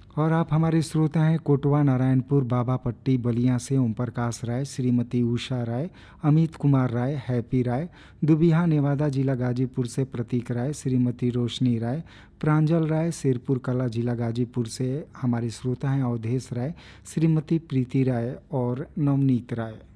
और आप हमारे श्रोता हैं कोटवा नारायणपुर बाबा पट्टी बलिया से ओम प्रकाश राय, श्रीमती उषा राय, अमित कुमार राय, हैप्पी राय। दुबिहा नेवादा जिला गाजीपुर से प्रतीक राय, श्रीमती रोशनी राय, प्रांजल राय। सिरपुर कला जिला गाजीपुर से हमारे श्रोता हैं अवधेश राय, श्रीमती प्रीति राय और नवनीत राय।